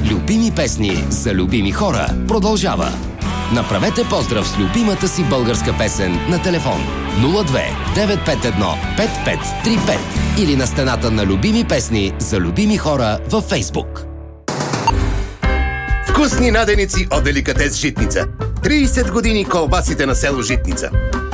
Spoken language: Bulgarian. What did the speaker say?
Любими песни за любими хора продължава. Направете поздрав с любимата си българска песен на телефон 02 951 5535 или на стената на Любими песни за любими хора във Фейсбук. Вкусни наденици от деликатес Житница. 30 години колбасите на село Житница.